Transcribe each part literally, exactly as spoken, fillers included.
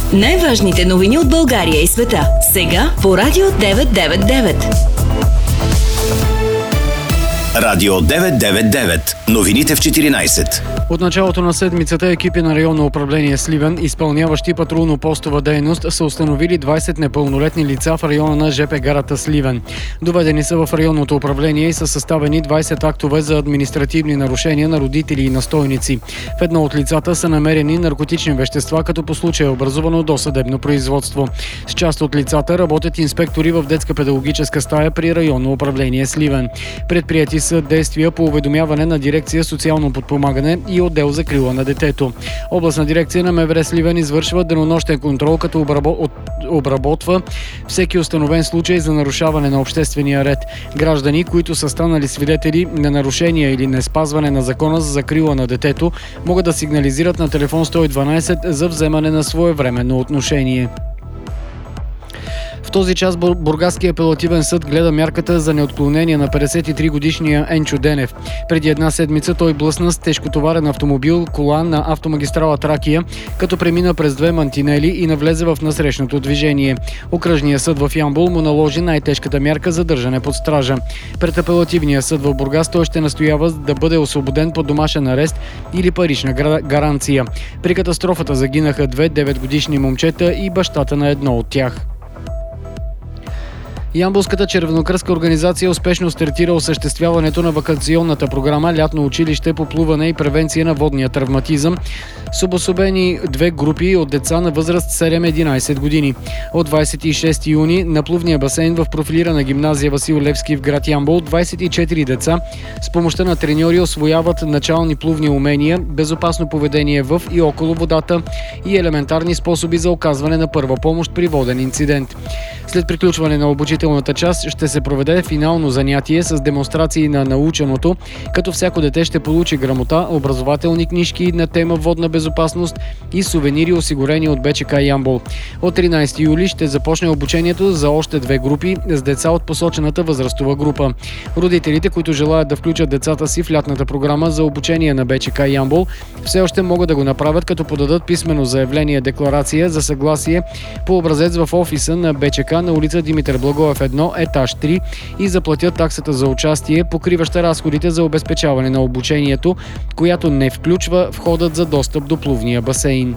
Най-важните новини от България и света. Сега по Радио деветsto девет и девет. Радио деветsto девет и девет. Новините в четиринайсет. От началото на седмицата екипи на районно управление Сливен, изпълняващи патрулно-постова дейност, са установили двайсет непълнолетни лица в района на ЖП гарата Сливен. Доведени са в районното управление и са съставени двайсет актове за административни нарушения на родители и настойници. В едно от лицата са намерени наркотични вещества, като по случая е образувано досъдебно производство. С част от лицата работят инспектори в детска педагогическа стая при районно управление Сливен. Предприяти са действия по уведомяване на дирекция социално подпомагане и отдел за крила на детето. Областна дирекция на МВР Сливен извършва денонощен контрол, като обработва всеки установен случай за нарушаване на обществения ред. Граждани, които са станали свидетели на нарушения или неспазване на закона за закрила на детето, могат да сигнализират на телефон сто и дванайсет за вземане на своевременно отношение. В този час Бургаския апелативен съд гледа мярката за неотклонение на петдесет и три годишния Енчо Денев. Преди една седмица той блъсна с тежкотоварен автомобил кола на автомагистрала Тракия, като премина през две мантинели и навлезе в насрещното движение. Окръжният съд в Ямбол му наложи най-тежката мярка за държане под стража. Пред апелативния съд в Бургас той ще настоява да бъде освободен под домашен арест или парична гаранция. При катастрофата загинаха две деветгодишни момчета и бащата на едно от тях. Ямболската червенокръстка организация успешно стартира осъществяването на ваканционната програма Лятно училище по плуване и превенция на водния травматизъм с обособени две групи от деца на възраст седем до единайсет години. От двайсет и шести юни на плувния басейн в профилирана гимназия Васил Левски в град Ямбол двайсет и четири деца с помощта на треньори освояват начални плувни умения, безопасно поведение в и около водата и елементарни способи за оказване на първа помощ при воден инцидент. След приключване на обучителната част ще се проведе финално занятие с демонстрации на наученото, като всяко дете ще получи грамота, образователни книжки на тема водна безопасност и сувенири, осигурени от БЧК Ямбол. От тринайсети юли ще започне обучението за още две групи с деца от посочената възрастова група. Родителите, които желаят да включат децата си в лятната програма за обучение на БЧК Ямбол, все още могат да го направят, като подадат писмено заявление-декларация за съгласие по образец в офиса на БЧК на улица Димитър Благоев едно, етаж три и заплатят таксата за участие, покриваща разходите за обезпечаване на обучението, която не включва входът за достъп до плувния басейн.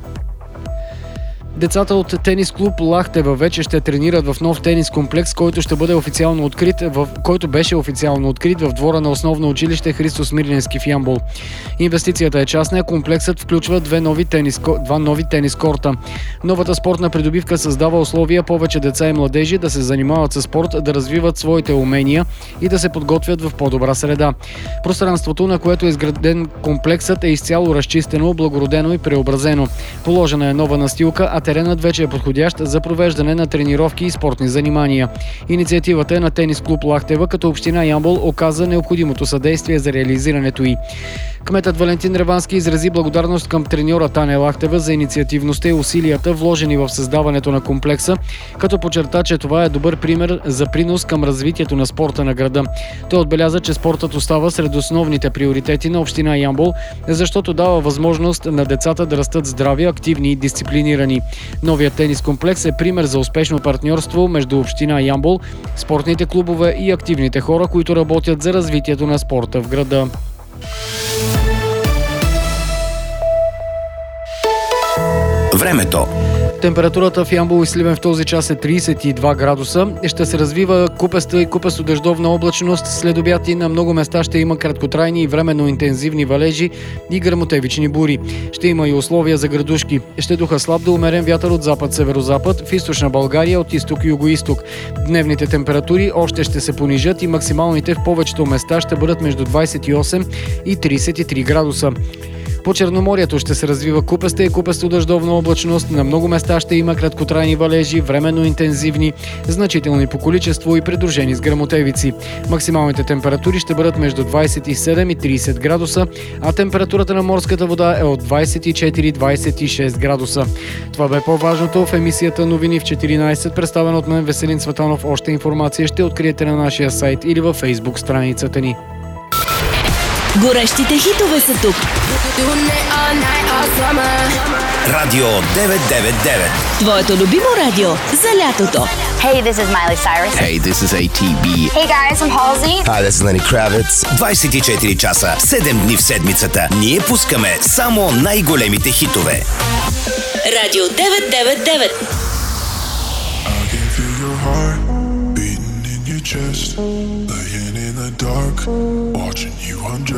Децата от тенис клуб Лахтева вече ще тренират в нов тенис комплекс, който ще бъде официално открит, в който беше официално открит в двора на основно училище Христо Смирненски в Ямбол. Инвестицията е частна, комплексът включва две нови тенис, два нови тенис корта. Новата спортна придобивка създава условия повече деца и младежи да се занимават със спорт, да развиват своите умения и да се подготвят в по-добра среда. Пространството, на което е изграден комплексът, е изцяло разчистено, облагородено и преобразено. Положена е нова настилка, а теренът вече е подходящ за провеждане на тренировки и спортни занимания. Инициативата е на тенис клуб Лахтева, като община Ямбол оказа необходимото съдействие за реализирането й. Кметът Валентин Ревански изрази благодарност към треньора Таня Лахтева за инициативността и усилията, вложени в създаването на комплекса, като подчерта, че това е добър пример за принос към развитието на спорта на града. Той отбеляза, че спортът остава сред основните приоритети на община Ямбол, защото дава възможност на децата да растат здрави, активни и дисциплинирани. Новият тенис комплекс е пример за успешно партньорство между община Ямбол, спортните клубове и активните хора, които работят за развитието на спорта в града. Времето. Температурата в Ямбол и Сливен в този час е трийсет и два градуса. Ще се развива купеста и купесто-дъждовна облачност. След обяд и на много места ще има краткотрайни и временно интензивни валежи и гръмотевични бури. Ще има и условия за градушки. Ще духа слаб до умерен вятър от запад-северозапад, в източна България от изток и югоизток. Дневните температури още ще се понижат и максималните в повечето места ще бъдат между двайсет и осем и трийсет и три градуса. По Черноморието ще се развива купеста и купесто-дъждовна облачност. На много места ще има краткотрайни валежи, временно интензивни, значителни по количество и придружени с гръмотевици. Максималните температури ще бъдат между двайсет и седем и трийсет градуса, а температурата на морската вода е от двайсет и четири до двайсет и шест градуса. Това бе по-важното в емисията Новини в четиринайсет, представена от мен Веселин Цветанов. Още информация ще откриете на нашия сайт или във Фейсбук страницата ни. Горещите хитове са тук. Радио деветsto девет и девет. Твоето любимо радио за лятото. Hey, this is Miley Cyrus. Hey, this is A T B. Hey guys, I'm Halsey. Hi, this is Lenny Kravitz. двайсет и четири часа, седем дни в седмицата. Ние пускаме само най-големите хитове. Радио деветsto девет и девет. I can feel your heart beating in your chest, laying in the dark, watching you undress.